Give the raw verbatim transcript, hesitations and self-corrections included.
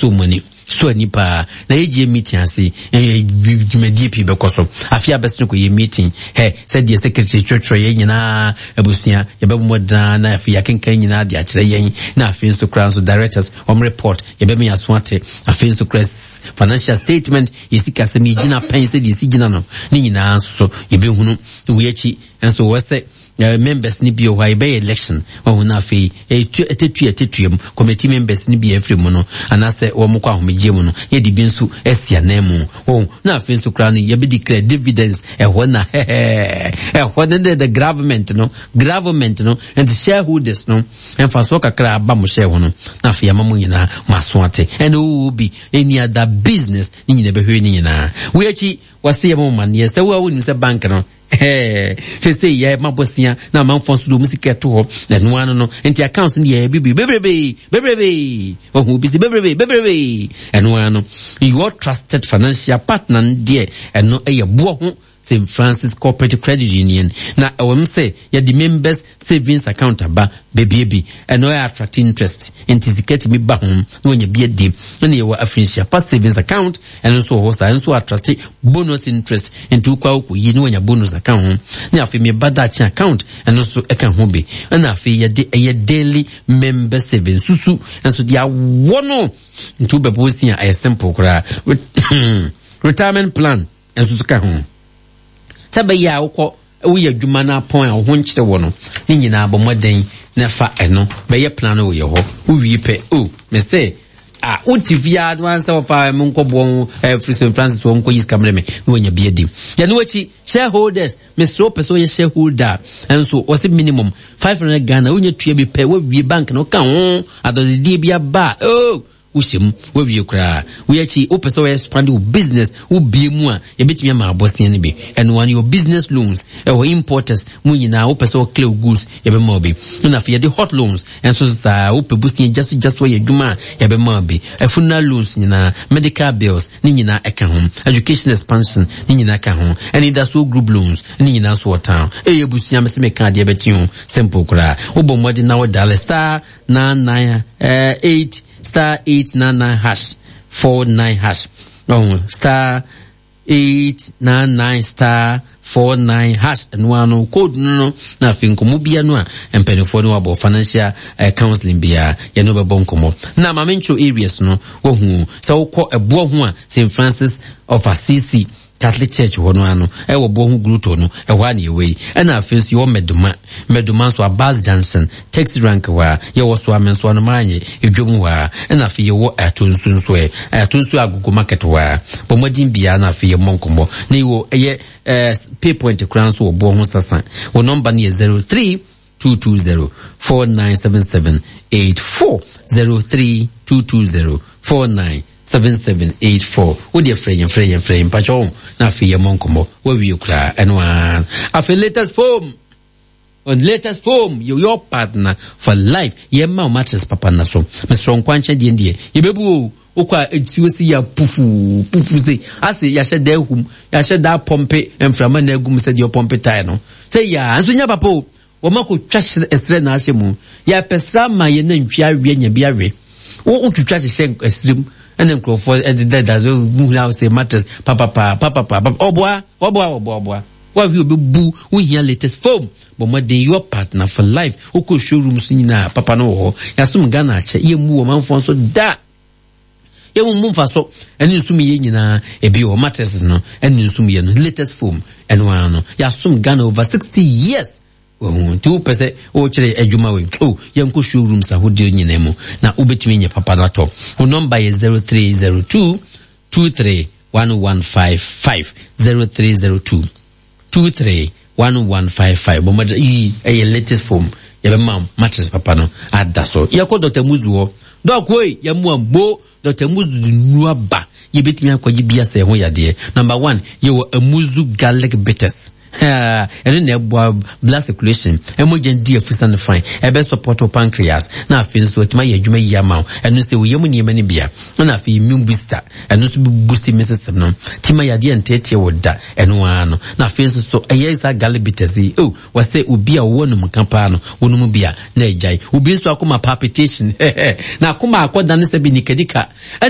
so money so nipa na eje meeting ase dwumadi pi be koso afia besno ko ye meeting he said the secretary treasurer ye nyina abusia ye be moda na afia kenkan nyina de akire yen na afia so crown so directors om report ye be me aswate afia so crest financial statement isika se mi gina pen se di sigina no ni nyina so ye be hunu we achi enso wose Uh, members ni bi o why by election o na fe etu etetu etetuem committee members ni bi every mono anase wo mo kwa homegye mu no ye di bi nso esia na mu o na fe nso kra no ye be declare dividends e ho na e ho the, the government no government no and the shareholders no emfa so kakra aba mo share ho no na fe yama mo nyina maso ate and o bi any other business ni nyina be hwe ni nyina we achi wase yama man ye se wo wo ni se bank no eh se se ye mabosia na manfonso do musika to ho na no ano no enti accounts ni ye bibi bebrebe bebrebe o hu bisi bebrebe bebrebe eno ano your trusted financial partner there eno eye bo ho Saint Francis Cooperative Credit Union na awem say ya the members savings account aba bebibi eno ya attract interest enti ziketi mi ba hom no nya bia dim na ye wa afrinsia pass savings account eno so ho sa eno attract bonus interest enti kwa ku yi no nya bonus account na afi mi bada chi account eno so e kan ho be na afi ye de ye daily member savings susu enso dia wono ntu be bosia a simple kra retirement plan enso so ka ho sabe ya ukọ we adwuma na pon a ho nkyere wo no ni nyina abomoden na fa eno be ye plan wo ye ho wo wi pe o me say ah utivia no ansa of am nkobon Saint Francis wo nko yis camera me no nya bia dim ya no achi shareholders me so person ye shareholder and so was minimum five hundred Ghana unya tua bi pe wo wi bank no ka ho adodidi bia ba oh ushim we wi kra we achi o person we expand your business wo bie mu a ye betimi ma abosia ne bi and one your business loans e wo importers mu nyina o person clear goods ye be ma bi na fe the hot loans and so sa o pe busia just just we adwuma ye be ma bi e funeral loans nyina medical bills ni nyina e ka ho education expansion ni nyina ka ho and industrial group loans ni nyina so town e ye busia me se me ka de be tiu simple kra wo bo modi na wo dial star nine nine eight star eight nine nine hash four nine hash oh star eight nine nine star four nine hash and one code no na finko mu bia no a empenifo no abo financial uh, counseling bia ye no be bonkomo na mamencho areas no wo hu se wo kọ ebo ho a Saint Francis of Assisi Catholic Church wono ano e wo bo hu gruto no e wa na ewe e na afensi wo meduma meduma so Abaz Johnson taxi rank wa ye wo so amenso no manye edwom wa e na afi ye wo atonsu so e atonsu agogo market wa bomodin bia na afi ye monkombo na wo ye pay point crown so wo bo hu sasa wo number ni zero three two two zero four nine seven seven eight four zero three two two zero four nine seven seven eight four. Wo dia frame frame frame pacho na fi ye monkomo wo wi kra enwa afi latest form on latest form you your partner for life ye ma mattress papa na so Mister Nkwanche die die ye bebu okwa etiwesi ya pufu pufu se ase ya sheda ehum ya sheda pompe emframa na egum se die pompe tai no se ya anso nya papa wo mako twash esre na ase mu ya pesra ma ye na ntwa awie nya bi awie wo ututwa se esrem and then go for and that that's we now say matters papa papa papa papa obwa obwa obwa obwa what you be boo we hear latest form but more than your partner for life oko showroom sinina papa no ho yasum Ghana che ye mu o manfo so da ye mu mfa so eni nsum ye nyina e bi o matters no eni nsum ye no latest form eno ano yasum Ghana over sixty years oh two percent o chere adwuma we oh yanko showroom sa hodi nyina mu na ubetimi nye papa na to o number is zero three zero two two three one one five five zero three zero two two three one one five five bo mother e e latest form ye be mam mattress papa no adaso ye ko Doctor Muzu doc we ye mu ambo Doctor Muzu nuaba ye betimi akwaji bia se ho yade number one ye wo Amuzu garlic bitters ah and then blood circulation emergency efficient fine e be support pancreas na afin so tima ye adwuma yi ama eno se wo yemu niema ne bia na afin immune booster eno so boost me system no tima ya de entete wo da eno ano na afin so eyesa galibitasi oh wase obi a wo no mkampa no wonu mu bia na ejai obi so akoma palpitation na akoma akoda ne se bi nikadika